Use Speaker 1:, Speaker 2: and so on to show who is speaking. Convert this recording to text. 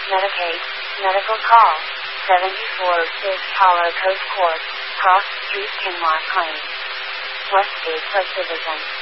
Speaker 1: Medicaid, medical call, 7406 Palo Coast Court, Cross Street, Kinloch Plain. Westgate Subdivision.